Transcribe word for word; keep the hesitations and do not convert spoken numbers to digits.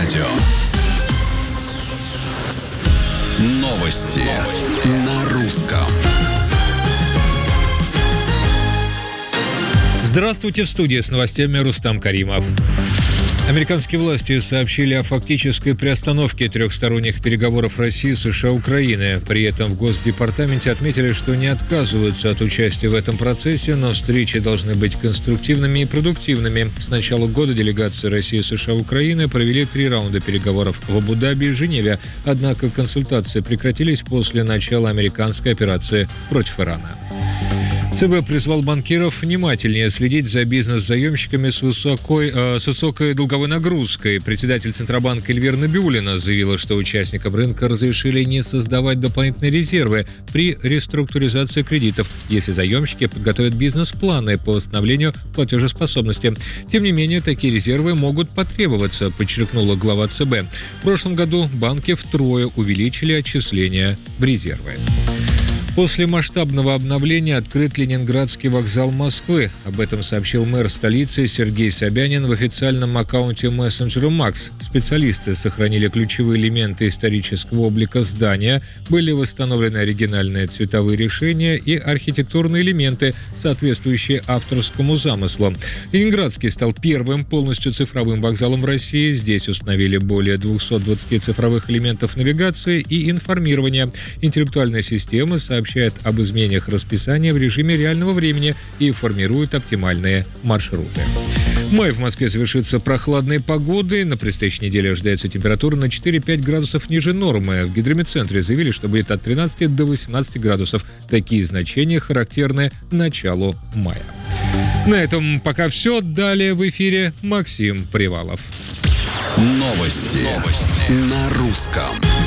радио. Новости на русском. Здравствуйте, в студии с новостями Рустам Каримов. Американские власти сообщили о фактической приостановке трехсторонних переговоров России, США, Украины. При этом в Госдепартаменте отметили, что не отказываются от участия в этом процессе, но встречи должны быть конструктивными и продуктивными. С начала года делегации России, США, Украины провели три раунда переговоров в Абу-Даби и Женеве, однако консультации прекратились после начала американской операции против Ирана. ЦБ призвал банкиров внимательнее следить за бизнес-заемщиками с, высокой, э, с высокой долговой нагрузкой. Председатель Центробанка Эльвира Набиуллина заявила, что участникам рынка разрешили не создавать дополнительные резервы при реструктуризации кредитов, если заемщики подготовят бизнес-планы по восстановлению платежеспособности. Тем не менее, такие резервы могут потребоваться, подчеркнула глава ЦБ. В прошлом году банки втрое увеличили отчисления в резервы. После масштабного обновления открыт Ленинградский вокзал Москвы. Об этом сообщил мэр столицы Сергей Собянин в официальном аккаунте мессенджера Макс. Специалисты сохранили ключевые элементы исторического облика здания, были восстановлены оригинальные цветовые решения и архитектурные элементы, соответствующие авторскому замыслу. Ленинградский стал первым полностью цифровым вокзалом в России. Здесь установили более двухсот двадцати цифровых элементов навигации и информирования. Интеллектуальная система сообщает об изменениях расписания в режиме реального времени и формирует оптимальные маршруты. Май в Москве завершится прохладной погодой. На предстоящей неделе ожидается температура на четыре-пять градусов ниже нормы. В гидрометцентре заявили, что будет от тринадцати до восемнадцати градусов. Такие значения характерны началу мая. На этом пока все. Далее в эфире Максим Привалов. Новости, Новости. на русском.